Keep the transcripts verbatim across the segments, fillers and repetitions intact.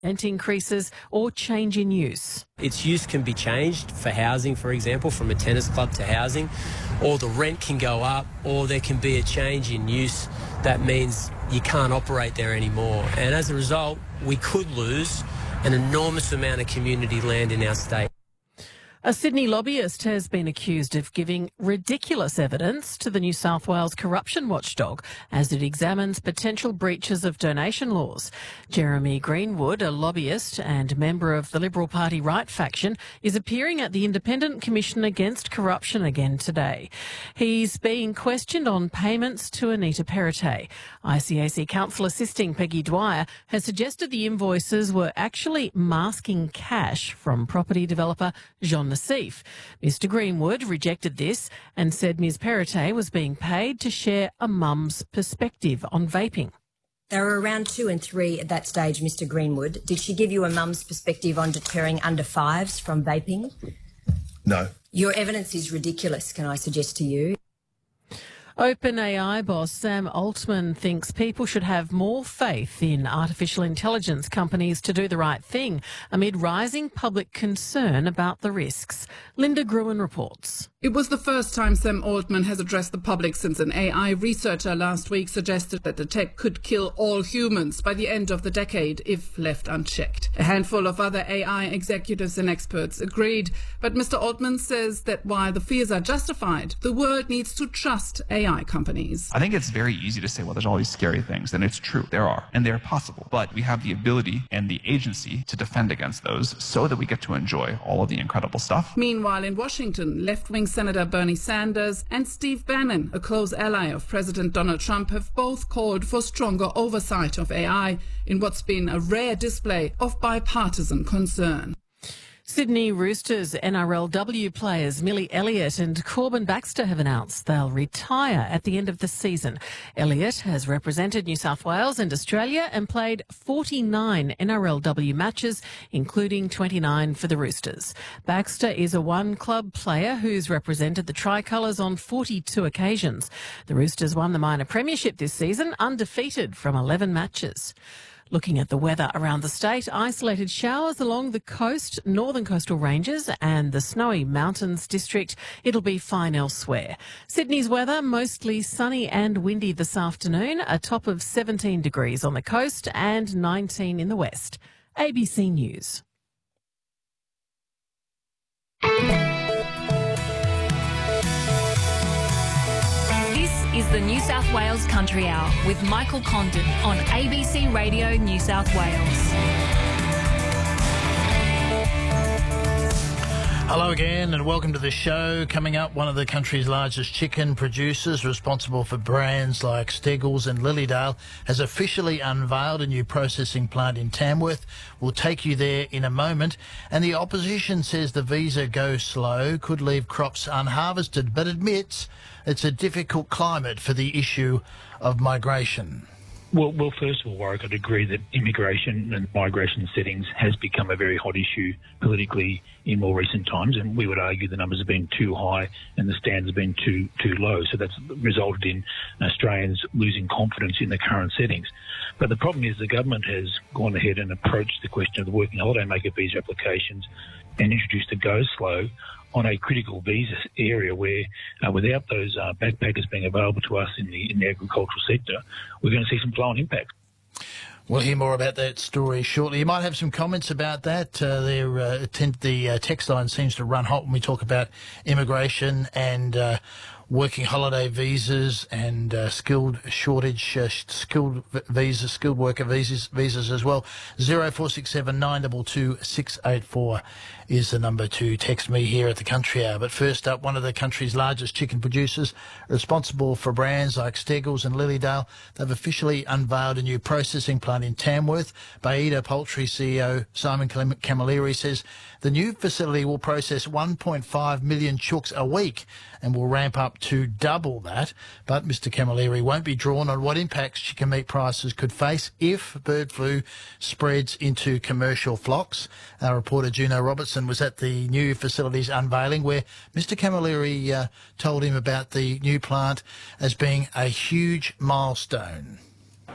rent increases or change in use. Its use can be changed for housing, for example, from a tennis club to housing, or the rent can go up, or there can be a change in use that means you can't operate there anymore. And as a result, we could lose an enormous amount of community land in our state. A Sydney lobbyist has been accused of giving ridiculous evidence to the New South Wales corruption watchdog as it examines potential breaches of donation laws. Jeremy Greenwood, a lobbyist and member of the Liberal Party Right faction, is appearing at the Independent Commission Against Corruption again today. He's being questioned on payments to Anita Perrottet. I C A C counsel assisting Peggy Dwyer has suggested the invoices were actually masking cash from property developer Jean Nassif. Mister Greenwood rejected this and said Miz Perrottet was being paid to share a mum's perspective on vaping. They were around two and three at that stage, Mister Greenwood. Did she give you a mum's perspective on deterring under fives from vaping? No. Your evidence is ridiculous, can I suggest to you? OpenAI boss Sam Altman thinks people should have more faith in artificial intelligence companies to do the right thing amid rising public concern about the risks. Linda Gruen reports. It was the first time Sam Altman has addressed the public since an A I researcher last week suggested that the tech could kill all humans by the end of the decade if left unchecked. A handful of other A I executives and experts agreed, but Mister Altman says that while the fears are justified, the world needs to trust A I companies. I think it's very easy to say, well, there's all these scary things, and it's true. There are, and they're possible. But we have the ability and the agency to defend against those so that we get to enjoy all of the incredible stuff. Meanwhile, in Washington, left-wing Senator Bernie Sanders and Steve Bannon, a close ally of President Donald Trump, have both called for stronger oversight of A I in what's been a rare display of bipartisan concern. Sydney Roosters N R L W players Millie Elliott and Corbin Baxter have announced they'll retire at the end of the season. Elliott has represented New South Wales and Australia and played forty-nine N R L W matches, including twenty-nine for the Roosters. Baxter is a one-club player who's represented the Tricolours on forty-two occasions. The Roosters won the minor premiership this season, undefeated from eleven matches. Looking at the weather around the state, isolated showers along the coast, northern coastal ranges and the Snowy Mountains district. It'll be fine elsewhere. Sydney's weather, mostly sunny and windy this afternoon, a top of seventeen degrees on the coast and nineteen in the west. A B C News. Is the New South Wales Country Hour with Michael Condon on A B C Radio New South Wales. Hello again and welcome to the show. Coming up, one of the country's largest chicken producers, responsible for brands like Steggles and Lilydale, has officially unveiled a new processing plant in Tamworth. We'll take you there in a moment. And the opposition says the visa go slow could leave crops unharvested, but admits it's a difficult climate for the issue of migration. Well, well, first of all, Warwick, I'd agree that immigration and migration settings has become a very hot issue politically in more recent times, and we would argue the numbers have been too high and the standards have been too too low. So that's resulted in Australians losing confidence in the current settings. But the problem is the government has gone ahead and approached the question of the working holiday maker visa applications and introduced a go slow on a critical visa area where, uh, without those uh, backpackers being available to us in the in the agricultural sector, we're going to see some flow-on impact. We'll hear more about that story shortly. You might have some comments about that. Uh, their, uh, the uh, text line seems to run hot when we talk about immigration and uh, working holiday visas and uh, skilled shortage, uh, skilled visas, skilled worker visas, visas as well. zero four six seven nine two two six eight four is the number to text me here at the Country Hour. But first up, one of the country's largest chicken producers, responsible for brands like Steggles and Lilydale, they've officially unveiled a new processing plant in Tamworth. Baiada Poultry C E O Simon Camilleri says the new facility will process one point five million chooks a week and will ramp up to double that. But Mister Camilleri won't be drawn on what impacts chicken meat prices could face if bird flu spreads into commercial flocks. Our reporter Juno Robertson was at the new facility's unveiling, where Mister Camilleri uh, told him about the new plant as being a huge milestone.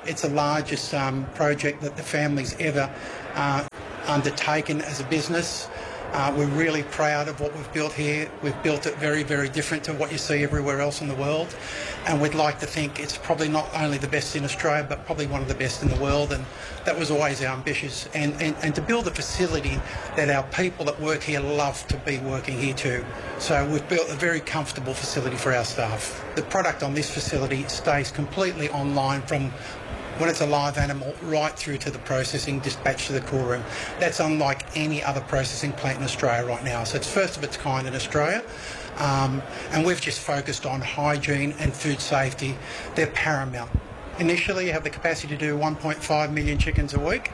It's the largest um, project that the family's ever uh, undertaken as a business. Uh, we're really proud of what we've built here. We've built it very, very different to what you see everywhere else in the world. And we'd like to think it's probably not only the best in Australia, but probably one of the best in the world. And that was always our ambitions. And, and, and to build a facility that our people that work here love to be working here too. So we've built a very comfortable facility for our staff. The product on this facility stays completely online from when it's a live animal right through to the processing, dispatched to the cool room. That's unlike any other processing plant in Australia right now. So it's first of its kind in Australia. Um, and we've just focused on hygiene and food safety. They're paramount. Initially, you have the capacity to do one point five million chickens a week,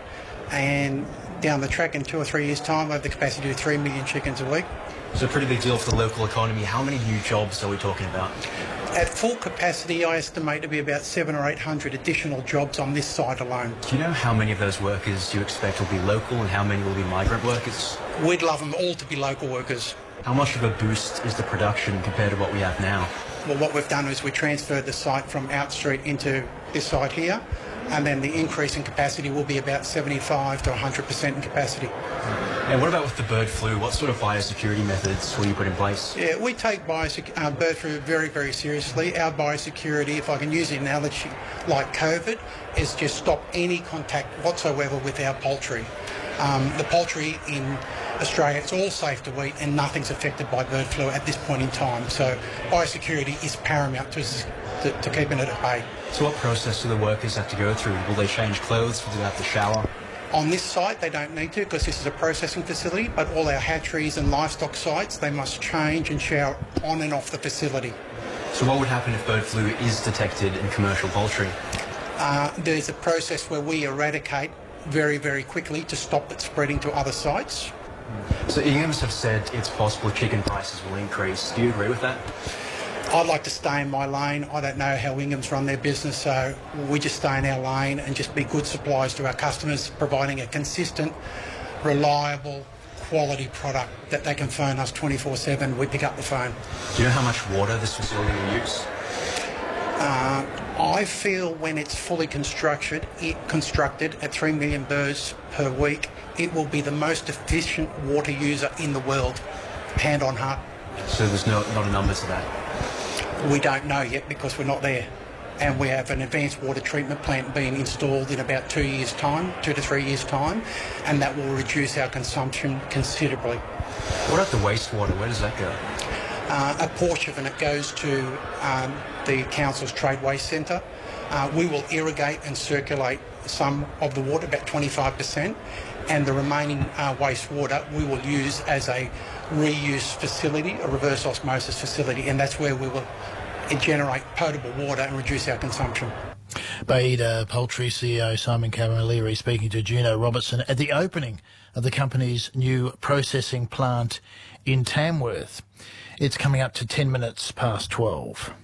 and down the track in two or three years' time, we have the capacity to do three million chickens a week. It's a pretty big deal for the local economy. How many new jobs are we talking about? At full capacity, I estimate to be about seven or eight hundred additional jobs on this site alone. Do you know how many of those workers you expect will be local and how many will be migrant workers? We'd love them all to be local workers. How much of a boost is the production compared to what we have now? Well, what we've done is we transferred the site from Out Street into this site here, and then the increase in capacity will be about seventy-five to one hundred percent in capacity. And what about with the bird flu? What sort of biosecurity methods will you put in place? Yeah, we take biosec- uh, bird flu very, very seriously. Our biosecurity, if I can use the analogy like COVID, is just stop any contact whatsoever with our poultry. Um, the poultry in Australia, it's all safe to eat and nothing's affected by bird flu at this point in time. So biosecurity is paramount to us, to, to keeping it at bay. So what process do the workers have to go through? Will they change clothes? Will they have to shower? On this site, they don't need to because this is a processing facility, but all our hatcheries and livestock sites, they must change and shower on and off the facility. So what would happen if bird flu is detected in commercial poultry? Uh, there's a process where we eradicate very, very quickly to stop it spreading to other sites. So Ingham's have said it's possible chicken prices will increase. Do you agree with that? I'd like to stay in my lane. I don't know how Ingham's run their business, so we just stay in our lane and just be good suppliers to our customers, providing a consistent, reliable, quality product that they can phone us twenty-four seven. We pick up the phone. Do you know how much water this facility will use? Uh, I feel when it's fully constructed, it, constructed at three million birds per week, it will be the most efficient water user in the world, hand on heart. So there's no, not a number to that? We don't know yet because we're not there. And we have an advanced water treatment plant being installed in about two years' time, two to three years' time, and that will reduce our consumption considerably. What about the wastewater? Where does that go? Uh, a portion of it goes to um, the Council's Trade Waste Centre. Uh, we will irrigate and circulate some of the water, about twenty-five percent, and the remaining uh, wastewater we will use as a reuse facility, a reverse osmosis facility, and that's where we will generate potable water and reduce our consumption. Baiada Poultry C E O Simon Camilleri speaking to Juno Robertson at the opening of the company's new processing plant in Tamworth. It's coming up to ten minutes past twelve.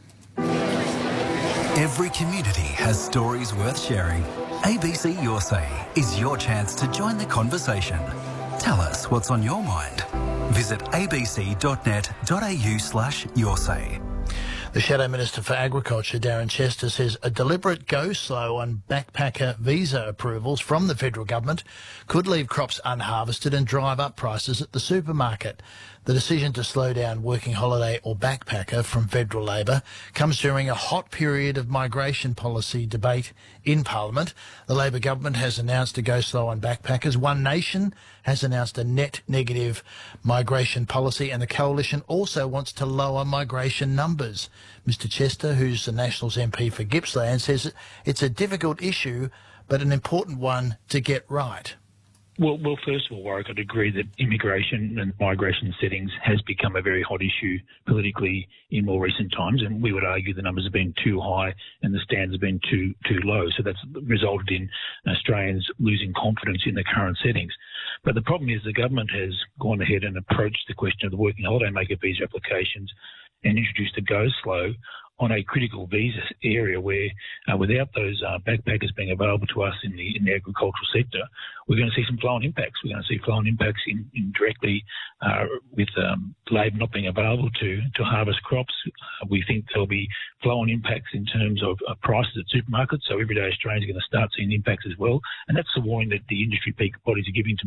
Every community has stories worth sharing. A B C Your Say is your chance to join the conversation. Tell us what's on your mind. Visit abc.net.au slash your say. The Shadow Minister for Agriculture, Darren Chester, says a deliberate go-slow on backpacker visa approvals from the federal government could leave crops unharvested and drive up prices at the supermarket. The decision to slow down working holiday or backpacker from federal Labor comes during a hot period of migration policy debate in Parliament. The Labor government has announced a go-slow on backpackers. One Nation has announced a net negative migration policy, and the Coalition also wants to lower migration numbers. Mister Chester, who's the Nationals M P for Gippsland, says it's a difficult issue, but an important one to get right. Well, well, first of all, Warwick, I'd agree that immigration and migration settings has become a very hot issue politically in more recent times, and we would argue the numbers have been too high and the standards have been too too low. So that's resulted in Australians losing confidence in the current settings. But the problem is the government has gone ahead and approached the question of the working holiday maker visa applications and introduced a go slow on a critical visa area where uh, without those uh, backpackers being available to us in the in the agricultural sector, we're going to see some flow-on impacts. We're going to see flow-on impacts in, in directly uh, with um, labour not being available to, to harvest crops. Uh, we think there'll be flow-on impacts in terms of uh, prices at supermarkets, so everyday Australians are going to start seeing impacts as well, and that's the warning that the industry peak bodies are giving to